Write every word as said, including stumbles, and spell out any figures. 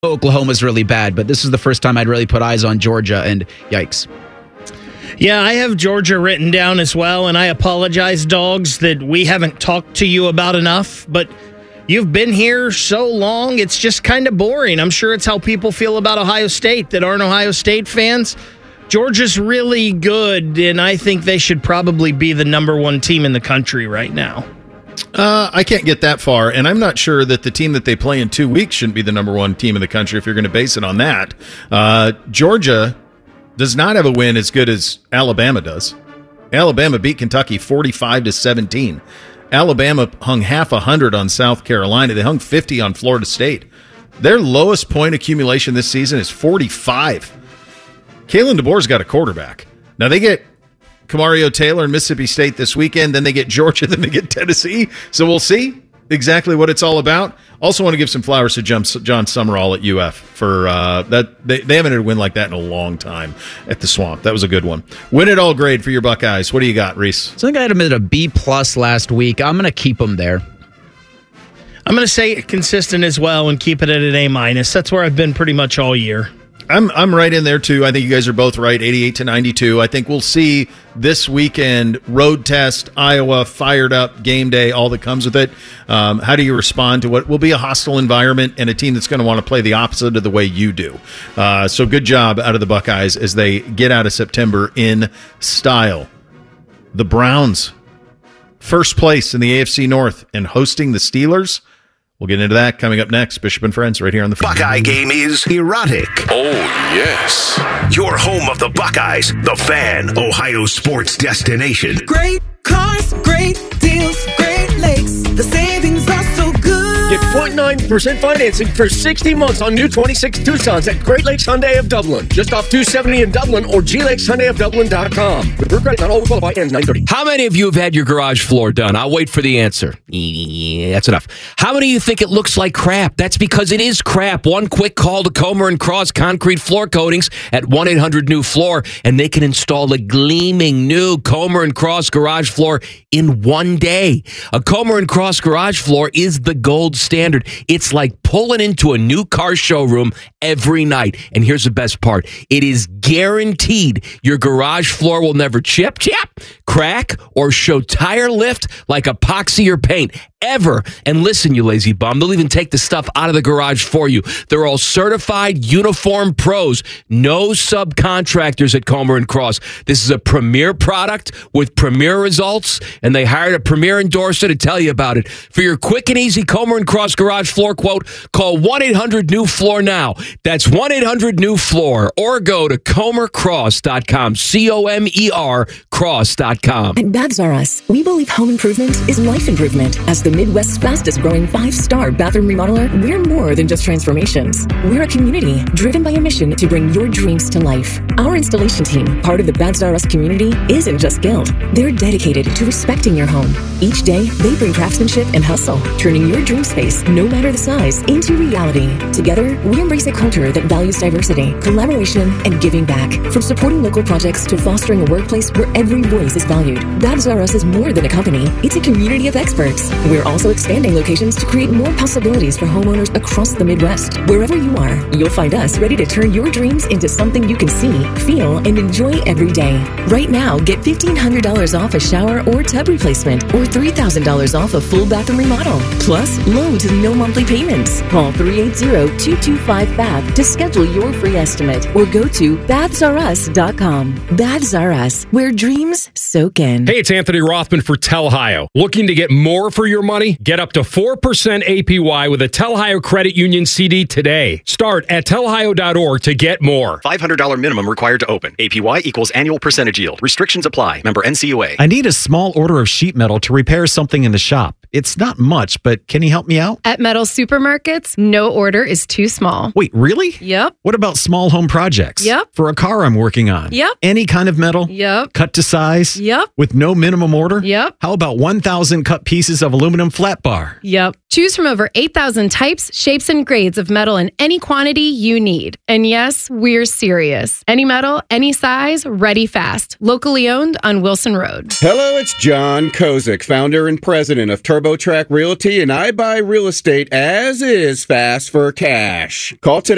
Oklahoma's really bad, but this is the first time I'd really put eyes on Georgia, and yikes. Yeah, I have Georgia written down as well, and I apologize, dogs, that we haven't talked to you about enough, but you've been here so long, it's just kind of boring. I'm sure it's how people feel about Ohio State that aren't Ohio State fans. Georgia's really good, and I think they should probably be the number one team in the country right now. Uh, I can't get that far, and I'm not sure that the team that they play in two weeks shouldn't be the number one team in the country if you're going to base it on that. Uh, Georgia does not have a win as good as Alabama does. Alabama beat Kentucky forty-five to seventeen. Alabama hung half a hundred on South Carolina. They hung fifty on Florida State. Their lowest point accumulation this season is forty-five. Kalen DeBoer's got a quarterback. Now they get Camario Taylor and Mississippi State this weekend, then they get Georgia, then they get Tennessee. So we'll see exactly what it's all about. Also want to give some flowers to John, John Summerall at U F for uh, that. They, they haven't had a win like that in a long time at the Swamp. That was a good one. Win it all grade for your Buckeyes. What do you got, Reese? So I think I had them at a B plus last week. I'm going to keep them there. I'm going to say consistent as well and keep it at an A minus. That's where I've been pretty much all year. I'm I'm right in there too. I think you guys are both right. eighty-eight to ninety-two. I think we'll see this weekend road test, Iowa fired up, game day, all that comes with it. Um, how do you respond to what will be a hostile environment and a team that's going to want to play the opposite of the way you do? Uh, so good job out of the Buckeyes as they get out of September in style. The Browns, first place in the A F C North and hosting the Steelers. We'll get into that coming up next. Bishop and Friends right here on the Buckeye game is erotic. Oh, yes. Your home of the Buckeyes, the Fan, Ohio sports destination. Great cars, great deals, Great Lakes. The savings are so good. Get zero point nine percent financing for sixty months on new twenty-six Tucsons at Great Lakes Hyundai of Dublin. Just off two seventy in Dublin or G Lakes Hyundai of Dublin dot com. With credit, not all qualify, ends nine thirty. How many of you have had your garage floor done? I'll wait for the answer. Yeah, that's enough. How many of you think it looks like crap? That's because it is crap. One quick call to Comer and Cross Concrete Floor Coatings at one eight hundred new floor, and they can install a gleaming new Comer and Cross garage floor in one day. A Comer and Cross garage floor is the gold standard. It's like pulling into a new car showroom every night. And here's the best part. It is guaranteed your garage floor will never chip, chip, crack, or show tire lift like epoxy or paint. Ever. And listen, you lazy bum, they'll even take the stuff out of the garage for you. They're all certified uniform pros. No subcontractors at Comer and Cross. This is a premier product with premier results, and they hired a premier endorser to tell you about it. For your quick and easy Comer and Cross garage floor quote, call one eight hundred new floor now. That's one eight hundred new floor, or go to comer cross dot com. C O M E R cross dot com. At Baths R Us, we believe home improvement is life improvement. As the Midwest's fastest growing five-star bathroom remodeler, we're more than just transformations. We're a community driven by a mission to bring your dreams to life. Our installation team, part of the Baths R Us community, isn't just skilled. They're dedicated to respecting your home. Each day, they bring craftsmanship and hustle, turning your dream space, no matter the size, into reality. Together, we embrace a culture that values diversity, collaboration, and giving back. From supporting local projects to fostering a workplace where every voice is valued, Baths R Us is more than a company. It's a community of experts. We're also expanding locations to create more possibilities for homeowners across the Midwest. Wherever you are, you'll find us ready to turn your dreams into something you can see, feel, and enjoy every day. Right now, get fifteen hundred dollars off a shower or tub replacement, or three thousand dollars off a full bathroom remodel. Plus, low to no monthly payments. Call three eight zero, two two five, B A T H to schedule your free estimate, or go to baths r us dot com. Baths R Us, where dreams soak in. Hey, it's Anthony Rothman for Telhio. Looking to get more for your money? Get up to four percent A P Y with a Telhio Credit Union C D today. Start at telhio dot org to get more. five hundred dollars minimum required to open. A P Y equals annual percentage yield. Restrictions apply. Member N C U A. I need a small order of sheet metal to repair something in the shop. It's not much, but can you help me out? At Metal Supermarkets, no order is too small. Wait, really? Yep. What about small home projects? Yep. For a car I'm working on? Yep. Any kind of metal? Yep. Cut to size? Yep. With no minimum order? Yep. How about one thousand cut pieces of aluminum flat bar? Yep. Choose from over eight thousand types, shapes, and grades of metal in any quantity you need. And yes, we're serious. Any metal, any size, ready fast. Locally owned on Wilson Road. Hello, it's John Kozik, founder and president of TurboTrack Realty, and I buy real estate as is fast for cash. Call today.